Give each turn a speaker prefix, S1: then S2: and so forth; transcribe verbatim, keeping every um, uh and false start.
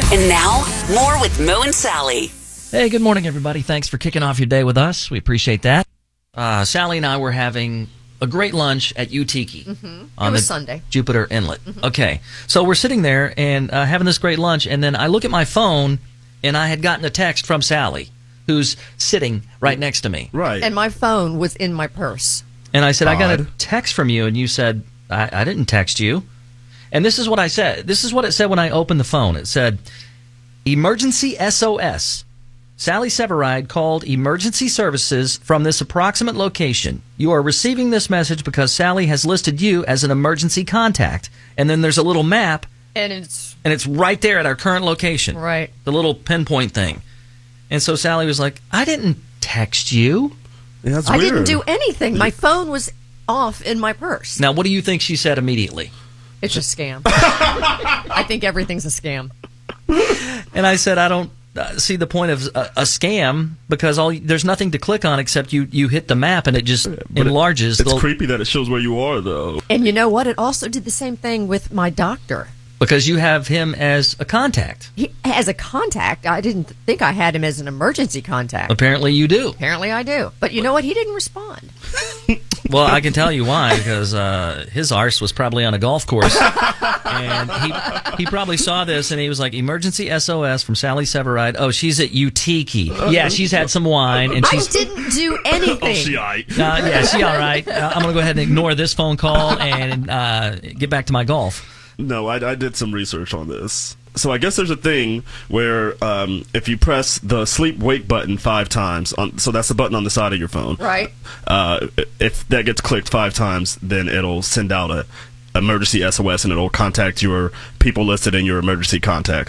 S1: And now, more with Mo and Sally.
S2: Hey, good morning, everybody. Thanks for kicking off your day with us. We appreciate that. Uh, Sally and I were having a great lunch at Utiki
S3: Mm-hmm.
S2: on
S3: It was
S2: the
S3: Sunday.
S2: Jupiter Inlet. Mm-hmm. Okay, so we're sitting there and uh, having this great lunch, and then I look at my phone, and I had gotten a text from Sally, who's sitting right next to me.
S4: Right.
S3: And my phone was in my purse.
S2: And I said, I got a
S4: Odd.
S2: text from you, and you said, I, I didn't text you. And this is what I said. This is what it said when I opened the phone. It said, emergency S O S. Sally Severide called emergency services from this approximate location. You are receiving this message because Sally has listed you as an emergency contact. And then there's a little map,
S3: And it's
S2: and it's right there at our current location.
S3: right.
S2: The little pinpoint thing. And so Sally was like, I didn't text you.
S4: Yeah, that's
S3: I
S4: weird.
S3: didn't do anything. My phone was off in my purse.
S2: Now, what do you think she said immediately?
S3: It's a scam. I think everything's a scam.
S2: And I said, I don't uh, see the point of a, a scam because all there's nothing to click on except you, you hit the map and it just
S4: But it-
S2: enlarges.
S4: It's
S2: the,
S4: creepy that it shows where you are, though.
S3: And you know what? It also did the same thing with my doctor.
S2: because you have him as a contact.
S3: He, as a contact, I didn't think I had him as an emergency contact.
S2: Apparently you do.
S3: Apparently I do. But you know what? He didn't respond.
S2: Well, I can tell you why, because uh, his arse was probably on a golf course, and he he probably saw this, and he was like, "Emergency S O S from Sally Severide. Oh, she's at Utiki. Yeah, she's had some wine, and
S3: I
S2: she's
S3: didn't do anything.
S4: Oh, she aight.
S2: uh, yeah, she all right. Uh, I'm gonna go ahead and ignore this phone call and uh, get back to my golf."
S4: No, I, I did some research on this. So I guess there's a thing where um, if you press the sleep wake button five times, on, so that's the button on the side of your phone.
S3: Right.
S4: Uh, if that gets clicked five times, then it'll send out a emergency S O S and it'll contact your people listed in your emergency contacts.